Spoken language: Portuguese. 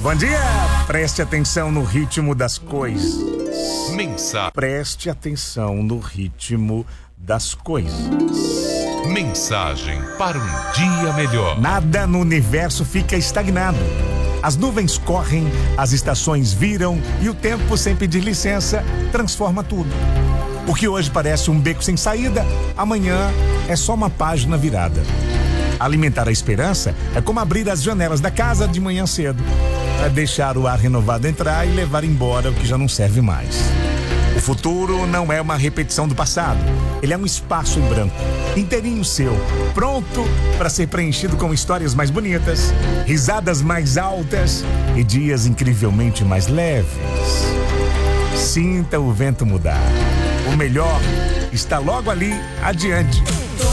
Bom dia! Preste atenção no ritmo das coisas. Preste atenção no ritmo das coisas. Mensagem para um dia melhor. Nada no universo fica estagnado. As nuvens correm, as estações viram e o tempo, sem pedir licença, transforma tudo. O que hoje parece um beco sem saída, amanhã é só uma página virada. Alimentar a esperança é como abrir as janelas da casa de manhã cedo. É deixar o ar renovado entrar e levar embora o que já não serve mais. O futuro não é uma repetição do passado. Ele é um espaço em branco, inteirinho seu, pronto para ser preenchido com histórias mais bonitas, risadas mais altas e dias incrivelmente mais leves. Sinta o vento mudar. O melhor está logo ali adiante.